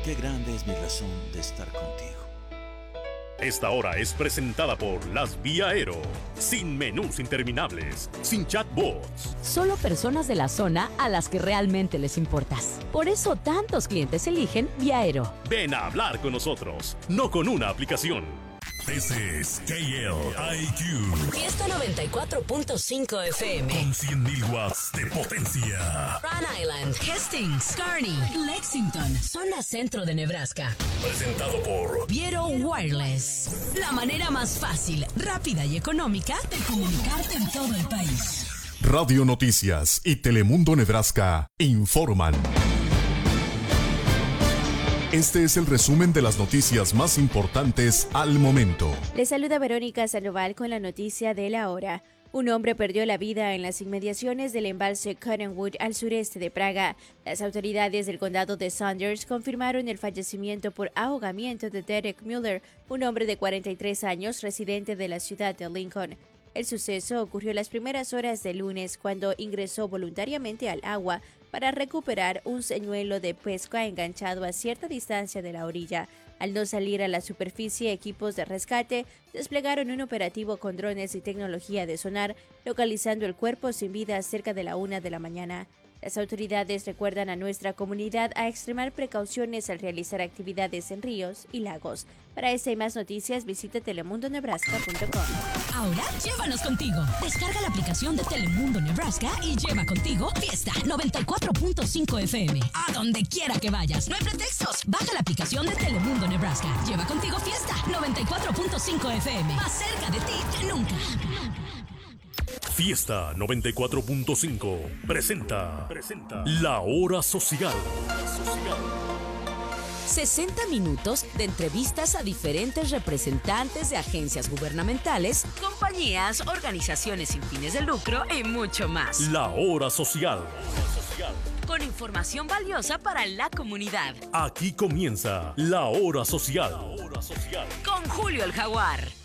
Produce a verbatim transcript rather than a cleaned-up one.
qué grande es mi razón de estar contigo. Esta hora es presentada por Las Vía Aero. Sin menús interminables, sin chatbots. Solo personas de la zona a las que realmente les importas. Por eso tantos clientes eligen Vía Aero. Ven a hablar con nosotros, no con una aplicación. This is K L I Q. Fiesta noventa y cuatro punto cinco F M. Con cien mil watts de potencia. Rhode Island, Hastings, Kearney, Lexington, zona centro de Nebraska. Presentado por Viero Wireless. La manera más fácil, rápida y económica de comunicarte en todo el país. Radio Noticias y Telemundo Nebraska informan. Este es el resumen de las noticias más importantes al momento. Les saluda Verónica Sandoval con la noticia de la hora. Un hombre perdió la vida en las inmediaciones del embalse Cottonwood al sureste de Praga. Las autoridades del condado de Saunders confirmaron el fallecimiento por ahogamiento de Derek Mueller, un hombre de cuarenta y tres años residente de la ciudad de Lincoln. El suceso ocurrió las primeras horas del lunes cuando ingresó voluntariamente al agua para recuperar un señuelo de pesca enganchado a cierta distancia de la orilla. Al no salir a la superficie, equipos de rescate desplegaron un operativo con drones y tecnología de sonar, localizando el cuerpo sin vida cerca de la una de la mañana. Las autoridades recuerdan a nuestra comunidad a extremar precauciones al realizar actividades en ríos y lagos. Para esta y más noticias, visita telemundo nebraska punto com. Ahora, llévanos contigo. Descarga la aplicación de Telemundo Nebraska y lleva contigo Fiesta noventa y cuatro punto cinco F M. A donde quiera que vayas. No hay pretextos. Baja la aplicación de Telemundo Nebraska. Lleva contigo Fiesta noventa y cuatro punto cinco F M. Más cerca de ti que nunca. Fiesta noventa y cuatro punto cinco presenta, presenta La Hora Social. sesenta minutos de entrevistas a diferentes representantes de agencias gubernamentales, compañías, organizaciones sin fines de lucro y mucho más. La Hora Social. Con información valiosa para la comunidad. Aquí comienza La Hora Social. La Hora Social. Con Julio el Jaguar.